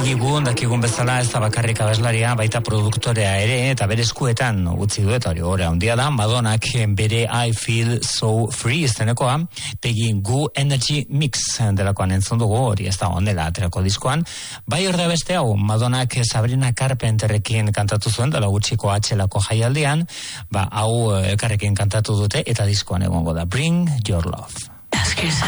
Peggy Goo, dakigun bezala, ez da bakarrik abeslaria, baita produktorea ere, eta bere eskuetan utzi du, eta hori handia da, Madonak bere I Feel So Free izenekoa, Peggy Goo Energy Mix delakoan entzun dugu, hori ez da ondela aterako diskoan. Bai orde beste hau, Madonak Sabrina Carpenterrekin kantatu zuen, dela gutxiko atxelako jaialdian, hau elkarrekin kantatu dute, eta diskoan egongo da, Bring Your Love.